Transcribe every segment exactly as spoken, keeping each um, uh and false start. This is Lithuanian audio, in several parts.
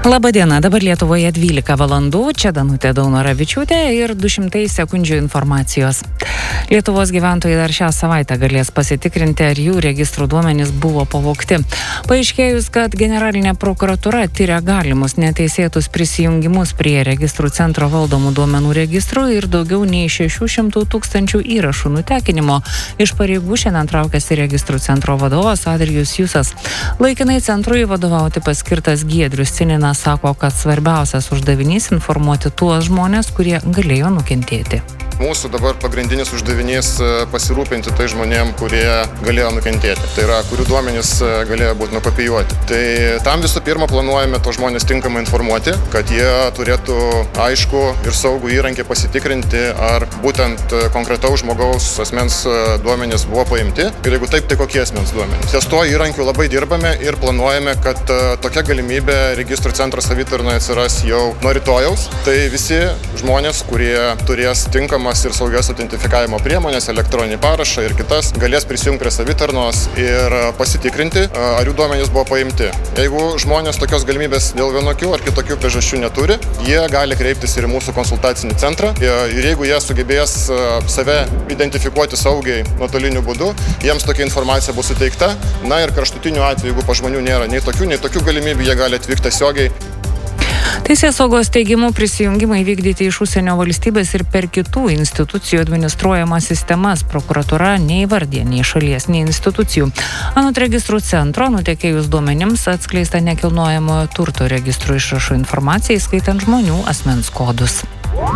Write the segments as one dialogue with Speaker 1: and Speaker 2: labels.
Speaker 1: Labadiena, dabar Lietuvoje dvylika valandų, čia Danutė Daunoravičiūtė ir du šimtai sekundžių informacijos. Lietuvos gyventojai dar šią savaitę galės pasitikrinti, ar jų registrų duomenys buvo pavogti. Paaiškėjus, kad generalinė prokuratūra tyria galimus neteisėtus prisijungimus prie registrų centro valdomų duomenų registrų ir daugiau nei šešių šimtų tūkstančių įrašų nutekinimo, iš pareigų šiandien traukiasi registrų centro vadovas Adrijus Jusas. Laikinai centrui vadovauti paskirtas Giedrius Cininas sako, kad svarbiausias uždavinys informuoti tuos žmonės, kurie galėjo nukentėti.
Speaker 2: Mūsų dabar pagrindinis uždavinys pasirūpinti tai žmonėm, kurie galėjo nukentėti. Tai yra, kurių duomenys galėjo būti nukopijuoti. Tai tam visų pirma planuojame to žmonės tinkamai informuoti, kad jie turėtų aišku ir saugų įrankį pasitikrinti, ar būtent konkretaus žmogaus asmens duomenys buvo paimti. Ir jeigu taip, tai kokie asmens duomenys. Ties tuo įrankiu labai dirbame ir planuojame, kad tokia galimybė registrų centro savitarnoje atsiras jau nuo rytojaus. Tai visi žmonės, kurie turės tinkamą ir saugias autentifikavimo priemonės, elektroninį parašą ir kitas, galės prisijungti prie savitarnos ir pasitikrinti, ar jų duomenys buvo paimti. Jeigu žmonės tokios galimybės dėl vienokių ar kitokių priežasčių neturi, jie gali kreiptis ir į mūsų konsultacinį centrą. Ir jeigu jie sugebės save identifikuoti saugiai nuotoliniu būdu, jiems tokia informacija bus suteikta. Na ir kraštutiniu atveju, jeigu pa žmonių nėra nei tokių, nei tokių galimybių, jie gali atvykti tiesiogiai.
Speaker 1: Teisėsaugos teigimu prisijungimai vykdyti iš užsienio valstybės ir per kitų institucijų administruojamas sistemas prokuratūra neįvardė nei šalies, nei institucijų. Anot registrų centro, nutekėjus duomenims atskleista nekilnojamojo turto registrų išrašų informacija, įskaitant žmonių asmens kodus.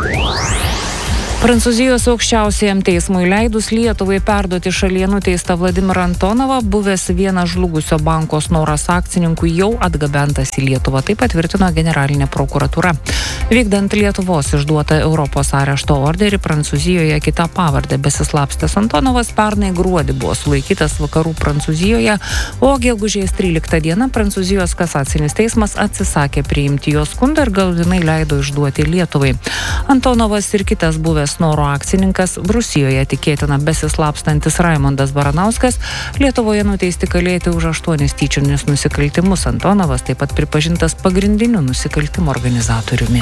Speaker 1: Prancūzijos aukščiausiajam teismui leidus Lietuvai perduoti šalyje nuteistą Vladimirą Antonovą, buvęs vienas žlugusio banko Snoras akcininkų jau atgabentas į Lietuvą, tai patvirtino generalinė prokuratūra. Vykdant Lietuvos išduotą Europos arešto orderį, Prancūzijoje kita pavardė besislapstęs Antonovas pernai gruodį buvo sulaikytas vakarų Prancūzijoje, o gegužės tryliktą dieną Prancūzijos kasacinis teismas atsisakė priimti jo skundą ir galutinai leido išduoti Lietuvai. Antonovas ir kitas buvęs Snoro akcininkas, Rusijoje tikėtina besislapstantis Raimondas Baranauskas, Lietuvoje nuteisti kalėti už aštuonis tyčinius nusikaltimus. Antonovas taip pat pripažintas pagrindiniu nusikaltimo organizatoriumi.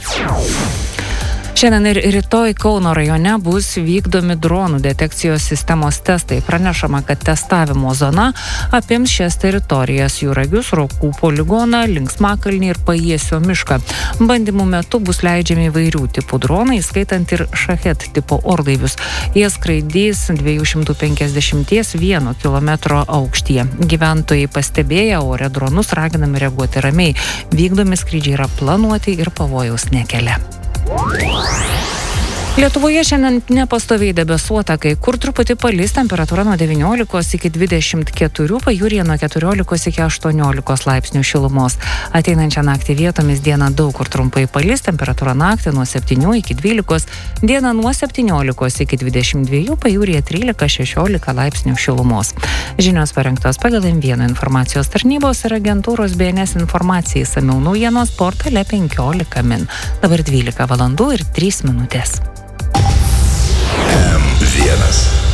Speaker 1: Šiandien ir rytoj Kauno rajone bus vykdomi dronų detekcijos sistemos testai. Pranešama, kad testavimo zona apims šias teritorijas: Juragius, Rokų poligoną, Linksmakalnį ir Pajiesio mišką. Bandymų metu bus leidžiami įvairių tipų dronai, skaitant ir Šachet tipo orlaivius. Jie skraidys dviejų šimtų penkiasdešimties vieno kilometro aukštyje. Gyventojai pastebėję ore dronus raginami reaguoti ramiai. Vykdomi skrydžiai yra planuoti ir pavojaus nekelia. Lietuvoje šiandien nepastoviai debesuota, kai kur truputį palis, temperatūra nuo devyniolikos iki dvidešimt keturių, pajūryje nuo keturiolikos iki aštuoniolikos laipsnių šilumos. Ateinančią naktį vietomis dieną daug kur trumpai palis, temperatūra naktį nuo septynių iki dvylikos, dieną nuo septyniolikos iki dvidešimt dviejų, pajūryje trylika šešiolika laipsnių šilumos. Žinios parengtos pagal M vieną informacijos tarnybos ir agentūros B N S informacijai, išsamiau naujienos portale penkiolika min. Dabar dvylika valandų ir trys minutės.
Speaker 3: M vienas.